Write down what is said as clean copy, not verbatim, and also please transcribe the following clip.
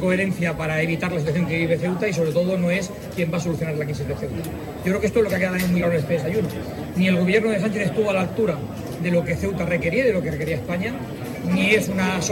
coherencia para evitar la situación que vive Ceuta y sobre todo no es quien va a solucionar la crisis de Ceuta. Yo creo que esto es lo que ha quedado muy claro en este desayuno. Ni el gobierno de Sánchez estuvo a la altura de lo que Ceuta requería, de lo que requería España, ni es una